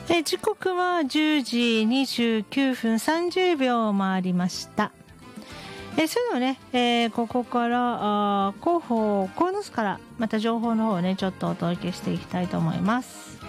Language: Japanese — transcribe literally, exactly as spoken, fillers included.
え時刻はじゅうじにじゅうきゅうふんさんじゅうびょう回りました。えそれではね、えー、ここからあ広報鴻巣からまた情報の方をねちょっとお届けしていきたいと思います。